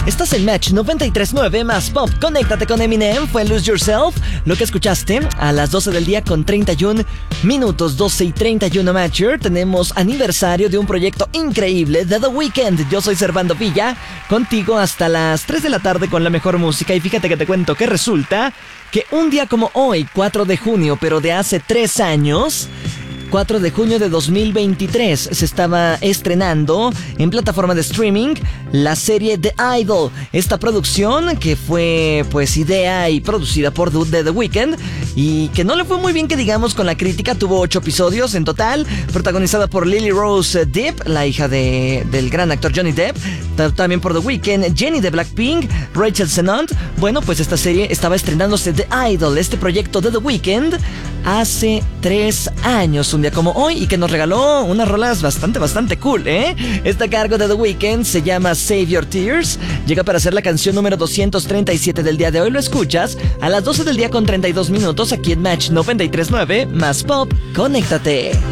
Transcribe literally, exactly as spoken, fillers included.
Estás en Match noventa y tres punto nueve más Pop. Conéctate con Eminem. Fue Lose Yourself. Lo que escuchaste a las doce del día con treinta y un minutos. doce y treinta y uno Matcher. Tenemos aniversario de un proyecto increíble de The Weeknd. Yo soy Servando Villa. Contigo hasta las tres de la tarde con la mejor música. Y fíjate que te cuento que resulta que un día como hoy, cuatro de junio, pero de hace tres años... cuatro de junio de dos mil veintitrés se estaba estrenando en plataforma de streaming la serie The Idol. Esta producción que fue pues idea y producida por The, The Weeknd y que no le fue muy bien que digamos con la crítica. Tuvo ocho episodios en total, protagonizada por Lily Rose Depp, la hija de, del gran actor Johnny Depp, también por The Weeknd, Jennie de Blackpink, Rachel Sennott. Bueno, pues esta serie estaba estrenándose The Idol, este proyecto de The Weeknd, hace tres años, un día como hoy, y que nos regaló unas rolas bastante, bastante cool, ¿eh? Está a cargo de The Weeknd, se llama Save Your Tears, llega para ser la canción número doscientos treinta y siete del día de hoy. Lo escuchas a las doce del día con treinta y dos minutos aquí en Match noventa y tres punto nueve más Pop. Conéctate.